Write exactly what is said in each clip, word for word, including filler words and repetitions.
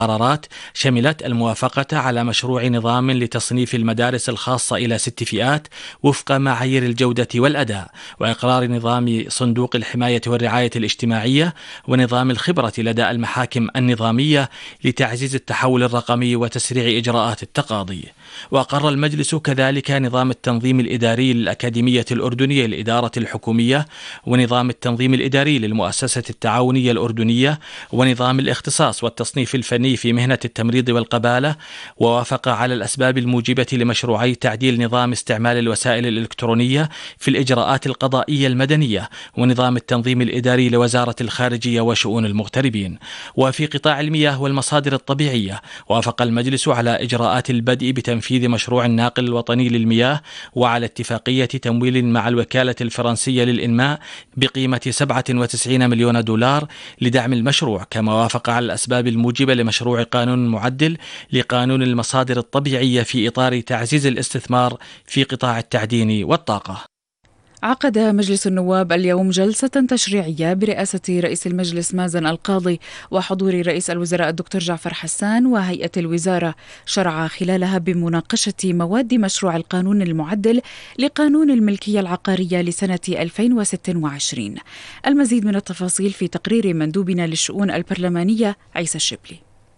قرارات شملت الموافقة على مشروع نظام لتصنيف المدارس الخاصة إلى ست فئات وفق معايير الجودة والأداء، وإقرار نظام صندوق الحماية والرعاية الاجتماعية ونظام الخبرة لدى المحاكم النظامية لتعزيز التحول الرقمي وتسريع إجراءات التقاضي. وأقر المجلس كذلك نظام التنظيم الإداري للأكاديمية الأردنية للإدارة الحكومية، ونظام التنظيم الإداري للمؤسسة التعاونية الأردنية، ونظام الاختصاص والتصنيف الفني في مهنة التمريض والقبالة. ووافق على الأسباب الموجبة لمشروعي تعديل نظام استعمال الوسائل الإلكترونية في الإجراءات القضائية المدنية، ونظام التنظيم الإداري لوزارة الخارجية وشؤون المغتربين. وفي قطاع المياه والمصادر الطبيعية، وافق المجلس على إجراءات البدء بتنفيذ مشروع الناقل الوطني للمياه، وعلى اتفاقية تمويل مع الوكالة الفرنسية للإنماء بقيمة سبعة وتسعين مليون دولار لدعم المشروع. كما وافق على الأسباب الموجبة لمشروع قانون معدل لقانون المصادر الطبيعية في إطار تعزيز الاستثمار في قطاع التعدين والطاقة. عقد مجلس النواب اليوم جلسة تشريعية برئاسة رئيس المجلس مازن القاضي وحضور رئيس الوزراء الدكتور جعفر حسان وهيئة الوزارة، شرع خلالها بمناقشة مواد مشروع القانون المعدل لقانون الملكية العقارية لسنة ألفين وستة وعشرين. المزيد من التفاصيل في تقرير مندوبنا للشؤون البرلمانية عيسى الشبلي.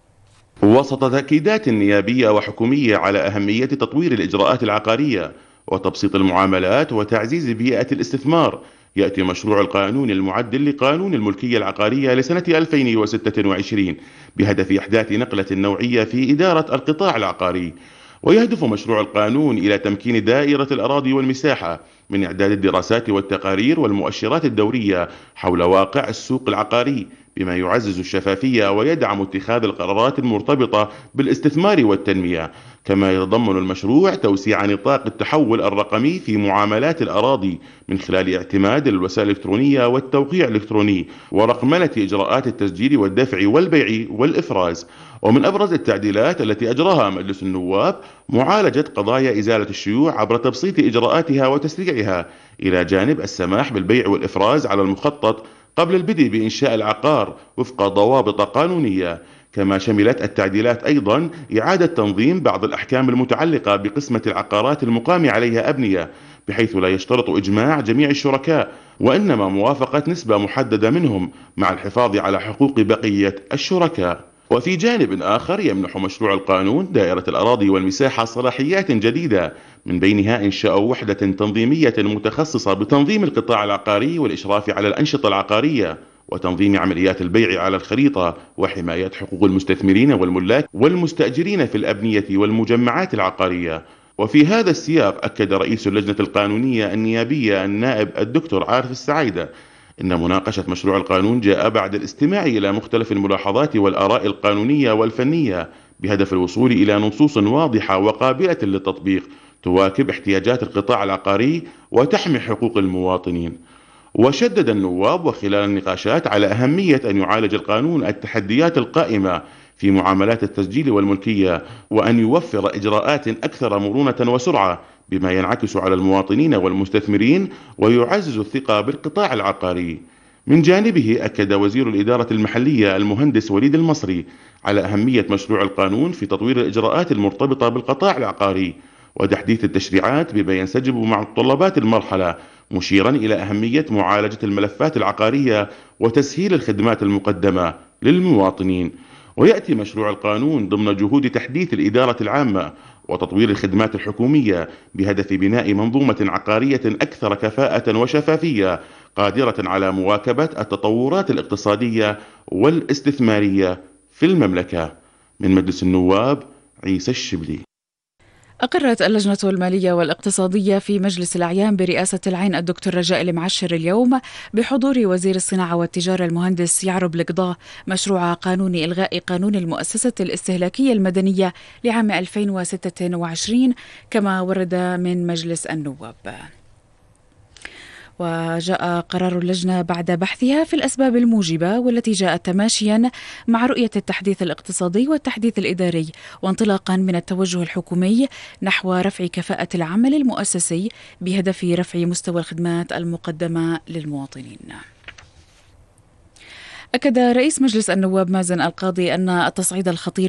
وسط تأكيدات نيابية وحكومية على أهمية تطوير الإجراءات العقارية وتبسيط المعاملات وتعزيز بيئة الاستثمار، يأتي مشروع القانون المعدل لقانون الملكية العقارية لسنة ألفين وستة وعشرين بهدف إحداث نقلة نوعية في إدارة القطاع العقاري. ويهدف مشروع القانون إلى تمكين دائرة الأراضي والمساحة من إعداد الدراسات والتقارير والمؤشرات الدورية حول واقع السوق العقاري، بما يعزز الشفافية ويدعم اتخاذ القرارات المرتبطة بالاستثمار والتنمية. كما يتضمن المشروع توسيع نطاق التحول الرقمي في معاملات الأراضي من خلال اعتماد الوسائل الإلكترونية والتوقيع الإلكتروني ورقمنة إجراءات التسجيل والدفع والبيع والإفراز. ومن أبرز التعديلات التي أجراها مجلس النواب معالجة قضايا إزالة الشيوع عبر تبسيط إجراءاتها وتسريعها، إلى جانب السماح بالبيع والإفراز على المخطط قبل البدء بإنشاء العقار وفق ضوابط قانونية. كما شملت التعديلات أيضا إعادة تنظيم بعض الأحكام المتعلقة بقسمة العقارات المقام عليها أبنية، بحيث لا يشترط إجماع جميع الشركاء وإنما موافقة نسبة محددة منهم مع الحفاظ على حقوق بقية الشركاء. وفي جانب آخر يمنح مشروع القانون دائرة الأراضي والمساحة صلاحيات جديدة، من بينها إنشاء وحدة تنظيمية متخصصة بتنظيم القطاع العقاري والإشراف على الأنشطة العقارية وتنظيم عمليات البيع على الخريطة وحماية حقوق المستثمرين والملاك والمستأجرين في الأبنية والمجمعات العقارية. وفي هذا السياق أكد رئيس اللجنة القانونية النيابية النائب الدكتور عارف السعيدة إن مناقشة مشروع القانون جاء بعد الاستماع إلى مختلف الملاحظات والآراء القانونية والفنية بهدف الوصول إلى نصوص واضحة وقابلة للتطبيق تواكب احتياجات القطاع العقاري وتحمي حقوق المواطنين. وشدد النواب وخلال النقاشات على أهمية أن يعالج القانون التحديات القائمة في معاملات التسجيل والملكية، وأن يوفر إجراءات أكثر مرونة وسرعة بما ينعكس على المواطنين والمستثمرين ويعزز الثقة بالقطاع العقاري. من جانبه أكد وزير الإدارة المحلية المهندس وليد المصري على أهمية مشروع القانون في تطوير الإجراءات المرتبطة بالقطاع العقاري وتحديث التشريعات بما ينسجم مع متطلبات المرحلة، مشيرا إلى أهمية معالجة الملفات العقارية وتسهيل الخدمات المقدمة للمواطنين. ويأتي مشروع القانون ضمن جهود تحديث الإدارة العامة وتطوير الخدمات الحكومية بهدف بناء منظومة عقارية أكثر كفاءة وشفافية قادرة على مواكبة التطورات الاقتصادية والاستثمارية في المملكة. من مجلس النواب عيسى الشبلي. أقرت اللجنة المالية والاقتصادية في مجلس الأعيان برئاسة العين الدكتور رجاء المعشر اليوم بحضور وزير الصناعة والتجارة المهندس يعرب القضاء مشروع قانون إلغاء قانون المؤسسة الاستهلاكية المدنية لعام ألفين وستة وعشرين كما ورد من مجلس النواب. وجاء قرار اللجنة بعد بحثها في الأسباب الموجبة والتي جاءت تماشيا مع رؤية التحديث الاقتصادي والتحديث الإداري، وانطلاقا من التوجه الحكومي نحو رفع كفاءة العمل المؤسسي بهدف رفع مستوى الخدمات المقدمة للمواطنين. أكد رئيس مجلس النواب مازن القاضي أن التصعيد الخطير